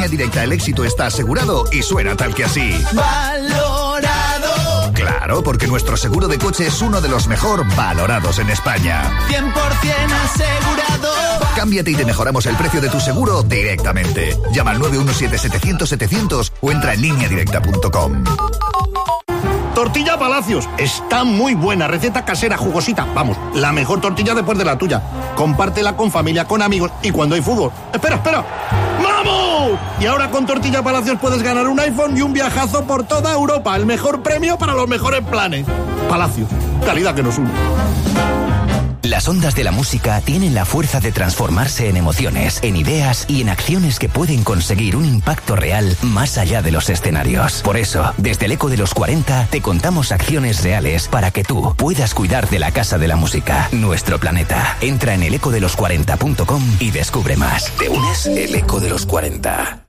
Línea Directa el éxito está asegurado y suena tal que así. ¡Valorado! Claro, porque nuestro seguro de coche es uno de los mejor valorados en España. 100% asegurado. Cámbiate y te mejoramos el precio de tu seguro directamente. Llama al 917-700-700 o entra en lineadirecta.com. Tortilla Palacios. Está muy buena. Receta casera, jugosita. Vamos, la mejor tortilla después de la tuya. Compártela con familia, con amigos y cuando hay fútbol. ¡Espera! ¡Vamos! Y ahora con Tortilla Palacios puedes ganar un iPhone y un viajazo por toda Europa. El mejor premio para los mejores planes. Palacios. Calidad que nos une. Las ondas de la música tienen la fuerza de transformarse en emociones, en ideas y en acciones que pueden conseguir un impacto real más allá de los escenarios. Por eso, desde el Eco de los 40 te contamos acciones reales para que tú puedas cuidar de la Casa de la Música, nuestro planeta. Entra en elecodelos40.com y descubre más. ¿Te unes? El Eco de los 40.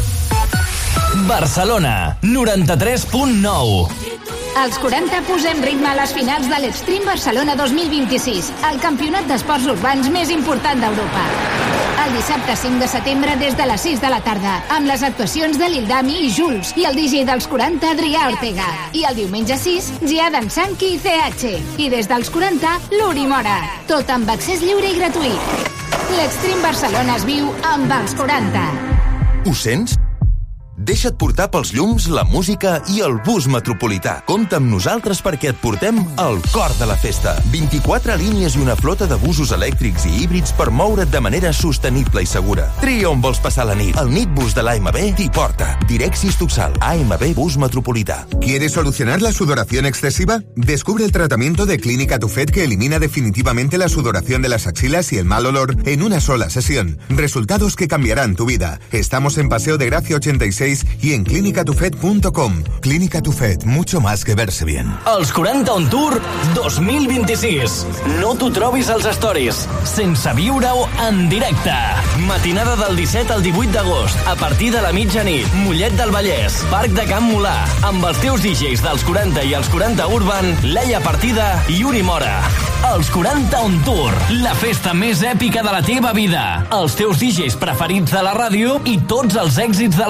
Barcelona, 93.9. Als 40 posem ritme a les finals de l'Extreme Barcelona 2026, el campionat d'esports urbans més important d'Europa. El dissabte 5 de setembre des de les 6 de la tarda, amb les actuacions de Lil Dami i Jules i el DJ dels 40, Adrià Ortega. I el diumenge 6, Giada amb Sanki i CH. I des dels 40, l'Uri Mora. Tot amb accés lliure i gratuït. L'Extreme Barcelona es viu amb els 40. Ho sents? Deixa't portar pels llums, la música i el bus metropolità. Compta amb nosaltres perquè et portem al cor de la festa. 24 línies i una flota de busos elèctrics i híbrids per moure't de manera sostenible i segura. Tria on vols passar la nit. El Nitbus de l'AMB t'hi porta. Direxis Tuxal, AMB Bus Metropolità. ¿Quieres solucionar la sudoración excesiva? Descubre el tratamiento de Clínica Tufet que elimina definitivamente la sudoración de las axilas y el mal olor en una sola sesión. Resultados que cambiarán tu vida. Estamos en Paseo de Gracia 86 y en clinicatufet.com. Clínica Tufet, mucho más que verse bien. Els 40 on Tour 2026. No t'ho trobis als stories, sense viure-ho en directe. Matinada del 17 al 18 d'agost, a partir de la mitjanit. Mollet del Vallès, Parc de Can Molà, amb els teus DJs dels 40 i els 40 Urban, Leia Partida i Uri Mora. Els 40 on Tour, la festa més èpica de la teva vida. Els teus DJs preferits de la ràdio i tots els èxits del